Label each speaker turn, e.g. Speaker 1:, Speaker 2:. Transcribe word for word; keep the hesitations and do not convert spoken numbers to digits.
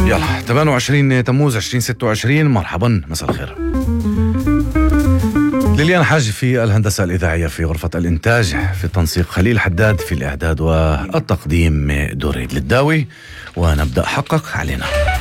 Speaker 1: يلا ثمانية وعشرين تموز ألفين وستة وعشرين، مرحبا، مساء الخير. ليليان حاج في الهندسة الإذاعية في غرفة الإنتاج، في التنسيق خليل حداد، في الإعداد والتقديم دريد للداوي. ونبدأ حقق علينا.